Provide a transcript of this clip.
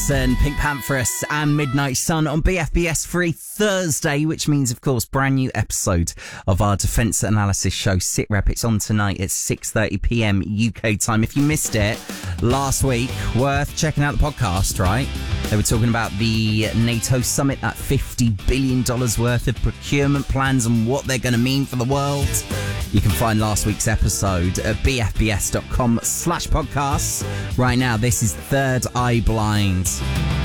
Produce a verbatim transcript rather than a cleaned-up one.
Jackson, Pink Pantheress and Midnight Sun on B F B S Free Thursday, which means, of course, brand new episode of our defence analysis show, SitRep. It's on tonight at six thirty p.m. U K time. If you missed it last week, worth checking out the podcast, right? They were talking about the NATO summit, that fifty billion dollars worth of procurement plans and what they're going to mean for the world. You can find last week's episode at bfbs.com slash podcasts. Right now, this is Third Eye Blind.